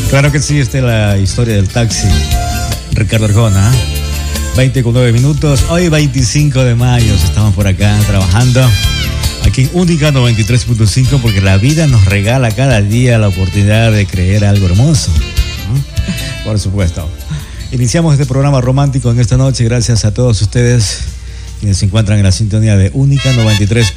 Claro que sí, esta es la historia del taxi. Ricardo Arjona, 20:09. Hoy 25 de mayo, estamos por acá trabajando aquí en Única 93.5, porque la vida nos regala cada día la oportunidad de creer algo hermoso, ¿no? Por supuesto. Iniciamos este programa romántico en esta noche gracias a todos ustedes quienes se encuentran en la sintonía de Única 93.5.